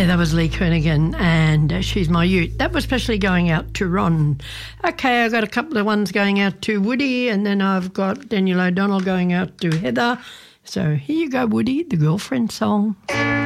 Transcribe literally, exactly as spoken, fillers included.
Yeah, that was Lee Kernaghan and uh, She's My Ute. That was especially going out to Ron. Okay, I've got a couple of ones going out to Woody, and then I've got Daniel O'Donnell going out to Heather. So here you go, Woody, the girlfriend song.